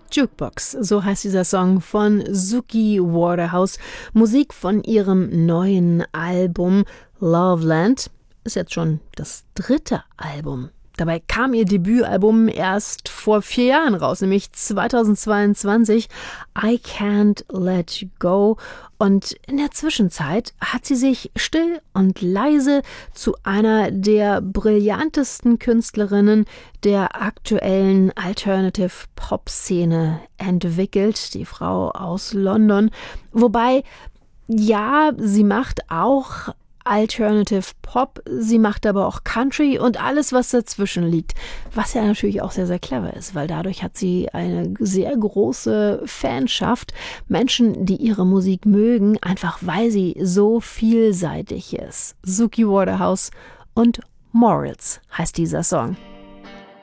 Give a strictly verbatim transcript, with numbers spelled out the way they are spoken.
Jukebox, so heißt dieser Song von Suki Waterhouse. Musik von ihrem neuen Album Loveland. Ist jetzt schon das dritte Album. Dabei kam ihr Debütalbum erst vor vier Jahren raus, nämlich zweitausendzweiundzwanzig, I Can't Let You Go. Und in der Zwischenzeit hat sie sich still und leise zu einer der brillantesten Künstlerinnen der aktuellen Alternative-Pop-Szene entwickelt, die Frau aus London. Wobei, ja, sie macht auch Alternative Pop, sie macht aber auch Country und alles, was dazwischen liegt, was ja natürlich auch sehr, sehr clever ist, weil dadurch hat sie eine sehr große Fanschaft, Menschen, die ihre Musik mögen, einfach weil sie so vielseitig ist. Suki Waterhouse und Morals heißt dieser Song.